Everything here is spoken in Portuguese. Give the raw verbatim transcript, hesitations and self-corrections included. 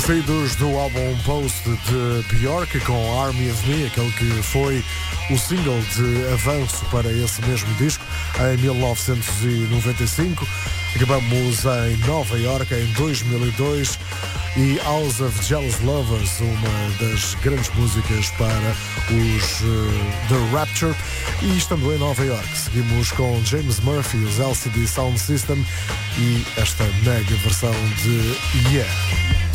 Saídos do álbum Post de Björk com Army of Me, aquele que foi o single de avanço para esse mesmo disco em mil novecentos e noventa e cinco. Acabamos em Nova Iorque em dois mil e dois e House of Jealous Lovers, uma das grandes músicas para os uh, The Rapture. E estando em Nova Iorque, seguimos com James Murphy, os L C D Sound System e esta mega versão de Yeah.